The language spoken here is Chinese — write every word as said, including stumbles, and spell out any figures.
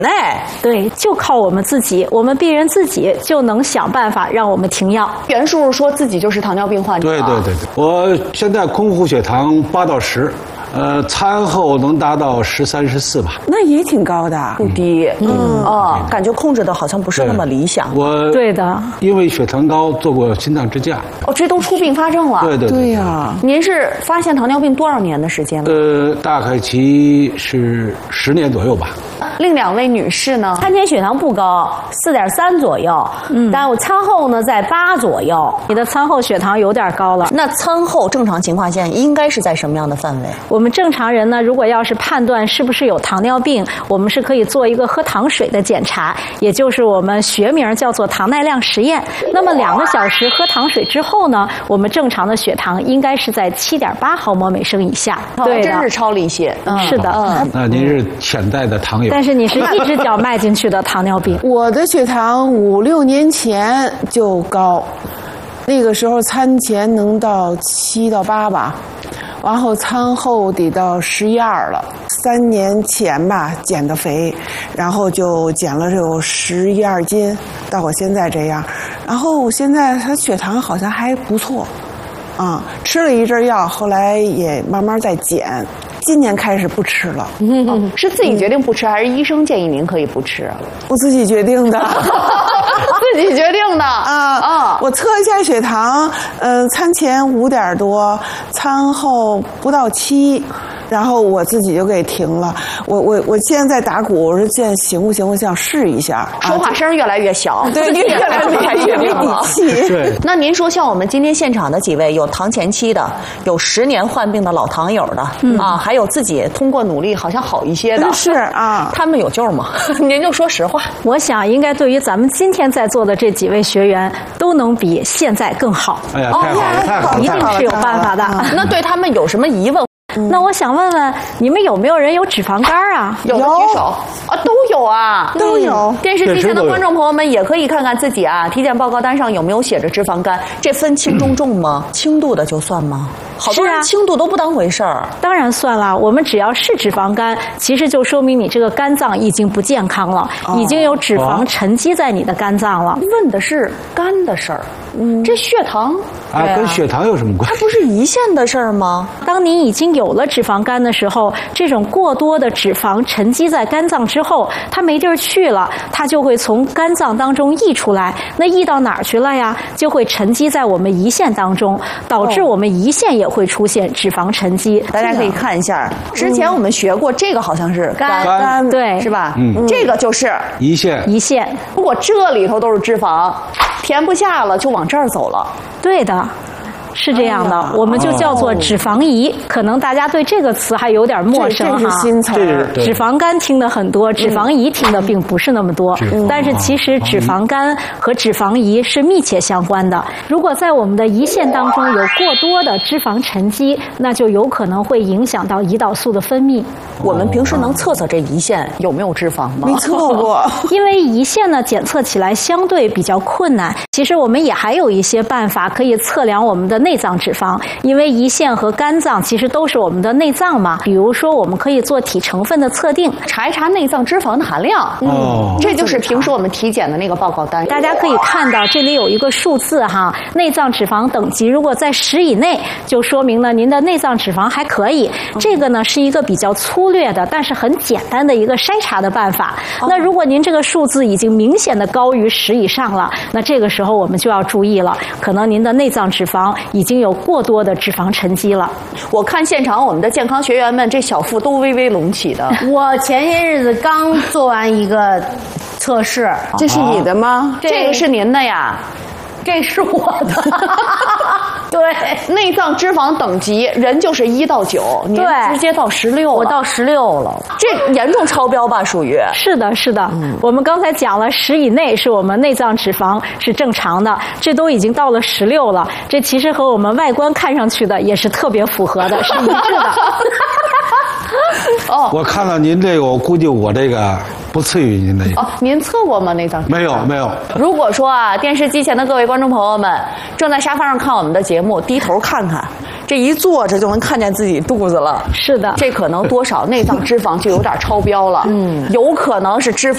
哎， 对，就靠我们自己，我们病人自己就能想办法让我们停药。 袁叔叔说自己就是糖尿病患者。 对对对对，我现在空腹血糖八到十。呃，餐后能达到十三十四吧， 那也挺高的， 不低。嗯哦，感觉控制的好像不是那么理想。 我对的， 因为血糖高做过心脏支架。 哦，这都出并发症了。 对对对呀、啊。 您是发现糖尿病多少年的时间了？ 呃，大概其是十年左右吧。 另两位女士呢？ 餐前血糖不高，四点三左右，嗯，但我餐后呢在八左右。 你的餐后血糖有点高了。 那餐后正常情况下应该是在什么样的范围？ 我们正常人呢，如果要是判断是不是有糖尿病，我们是可以做一个喝糖水的检查，也就是我们学名叫做糖耐量实验。那么两个小时喝糖水之后呢，我们正常的血糖应该是在七点八毫摩每升以下。 对，真是超了一些。 嗯、是的， 嗯，那您是潜在的糖友。 但是你是一只脚迈进去的糖尿病。 我的血糖五六年前就高，那个时候餐前能到七到八吧。然后餐后得到十一二了，三年前吧减的肥，然后就减了有十一二斤，到我现在这样。然后我现在他血糖好像还不错，啊、嗯，吃了一阵药，后来也慢慢在减。今年开始不吃了， 嗯，是自己决定不吃，还是医生建议您可以不吃？ 我自己决定的。 自己决定的啊啊！ 我测一下血糖，嗯、呃，餐前五点多，餐后不到七，然后我自己就给停了。我我我现在在打鼓，我说现在行不行？我想试一下。 说话声越来越小， 对，越来越越没底气。 对。 那您说，像我们今天现场的几位，有糖前期的，有十年患病的老糖友的，嗯、啊，还有自己通过努力好像好一些的， 是啊， 他们有救吗？您就说实话。 我想应该对于咱们今天在座的这几位学员，都能比现在更好。 哎呀，太好了，太好了， 一定是有办法的。 那对他们有什么疑问？ 嗯、那我想问问你们有没有人有脂肪肝啊？ 有的举手啊，都有啊， 都有。 嗯、电视机前的观众朋友们也可以看看自己啊，体检报告单上有没有写着脂肪肝？这分轻中重吗？嗯、轻度的就算吗？好多人轻度都不当回事儿、啊。 当然算了，我们只要是脂肪肝，其实就说明你这个肝脏已经不健康了，哦、已经有脂肪沉积在你的肝脏了。 问的是肝的事儿，嗯，这血糖啊，跟血糖有什么关系？ 它不是胰腺的事儿吗？ 当你已经有了脂肪肝的时候，这种过多的脂肪沉积在肝脏之后，它没地儿去了，它就会从肝脏当中溢出来。那溢到哪儿去了呀？就会沉积在我们胰腺当中，导致我们胰腺也会出现脂肪沉积。 大家可以看一下，之前我们学过，这个好像是肝， 肝对， 是吧？ 嗯， 这个就是胰腺。 胰腺， 如果这里头都是脂肪，填不下了，就往这儿走了。 对的。是这样的，哎、我们就叫做脂肪胰，可能大家对这个词还有点陌生哈。 这是新词儿。 脂肪肝听的很多，脂肪胰听的并不是那么多。嗯、但是其实脂肪肝和脂肪胰是密切相关的。如果在我们的胰腺当中有过多的脂肪沉积，那就有可能会影响到胰岛素的分泌。 我们平时能测测这胰腺有没有脂肪吗？ 没测过， 因为胰腺呢检测起来相对比较困难。其实我们也还有一些办法可以测量我们的内脏脂肪，因为胰腺和肝脏其实都是我们的内脏嘛。比如说，我们可以做体成分的测定， 查一查内脏脂肪的含量。 哦， 这就是平时我们体检的那个报告单。 大家可以看到，这里有一个数字哈，内脏脂肪等级如果在十以内，就说明呢您的内脏脂肪还可以。这个呢是一个比较粗略的，但是很简单的一个筛查的办法。那如果您这个数字已经明显的高于十以上了，那这个时候我们就要注意了，可能您的内脏脂肪已经有过多的脂肪沉积了。 我看现场我们的健康学员们这小腹都微微隆起的。 我前些日子刚做完一个测试， 这是你的吗？ 这, 这个是您的呀？ 这是我的。对， 内脏脂肪等级人就是一到九，您直接到十六， 我到十六了， 这严重超标吧？属于是的，是的。嗯、我们刚才讲了，十以内是我们内脏脂肪是正常的，这都已经到了十六了，这其实和我们外观看上去的也是特别符合的，是一致的。 哦，我看到您这个，我估计我这个不次于您这个。 哦，您测过吗？内脏脂肪？ 没有，没有。 如果说啊，电视机前的各位观众朋友们正在沙发上看我们的节目，低头看看，这一坐着就能看见自己肚子了。 是的， 这可能多少内脏脂肪就有点超标了。嗯，有可能是脂肪